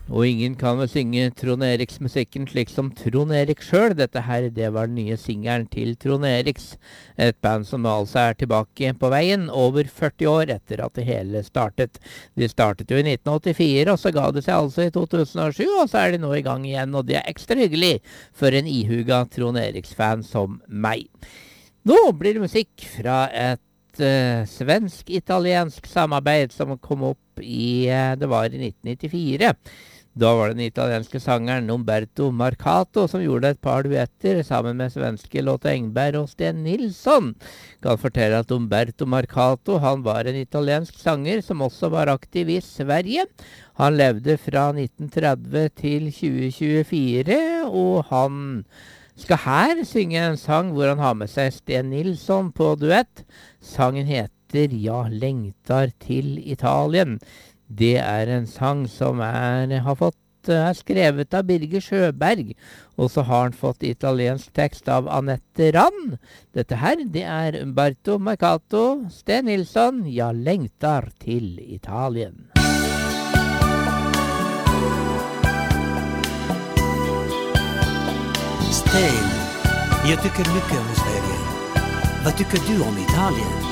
Og ingen kan vel synge Trond Eriks-musikken slik som Trond Erik sjøl. Dette her, det var den nye singelen til Trond Eriks. Et band som altså er tilbake på veien over 40 år etter at det hele startet. De startet jo i 1984, og så ga det seg altså i 2007, og så er de nå i gang igjen. Og det er ekstra hyggelig for en ihuga Trond Eriks-fan som meg. Nå blir det musikk fra et svensk-italiensk samarbeid som kom opp det var i 1994. Da var det den italienske sangeren Umberto Marcato som gjorde et par duetter sammen med svenske Lotte Engberg og Sten Nilsson. Kan fortelle at Umberto Marcato, han var en italiensk sanger som også var aktiv i Sverige. Han levde fra 1930 til 2024, og han skal her synge en sang hvor han har med seg Sten Nilsson på duett. Sangen heter «Ja lengtar til Italien». Det er en sang som er skrevet av Birger Sjøberg, og så har han fått italiensk tekst av Anette Rand. Dette her, det er Umberto Marcato, Sten Nilsson, «Ja lengtar til Italien». Sten, jag tycker mycket om Sverige. Vad tycker du om Italien?